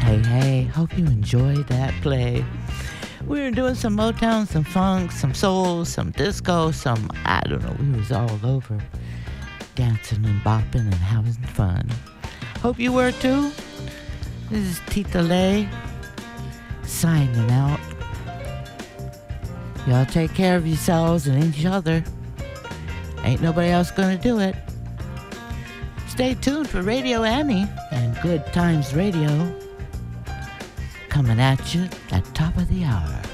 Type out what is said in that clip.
Hey, hope you enjoyed that play. We were doing some Motown, some funk, some soul, some disco, some, I don't know, we was all over dancing and bopping and having fun. Hope you were too. This is Tita Lay signing out. Y'all take care of yourselves and each other. Ain't nobody else gonna do it. Stay tuned for Radio Annie and Good Times Radio coming at you at top of the hour.